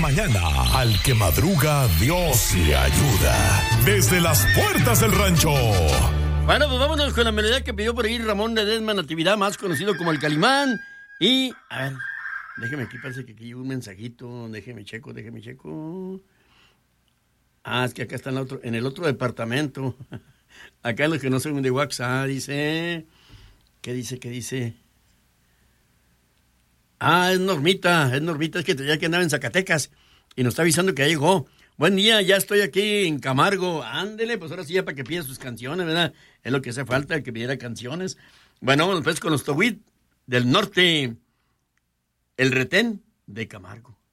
mañana. Al que madruga, Dios le ayuda. Desde las puertas del rancho. Bueno, pues vámonos con la melodía que pidió por ahí Ramón Ledesma Natividad, más conocido como el Calimán. Y, a ver, déjeme aquí, parece que aquí hay un mensajito. Déjeme checo. Ah, es que acá está en el otro departamento. Acá los que no son de WhatsApp, dice... ¿Qué dice? Ah, es Normita, es que ya que andaba en Zacatecas y nos está avisando que ya llegó. Buen día, ya estoy aquí en Camargo. Ándele, pues ahora sí ya para que pida sus canciones, ¿verdad? Es lo que hace falta, que pidiera canciones. Bueno, vámonos pues con los Towit del norte, el retén de Camargo.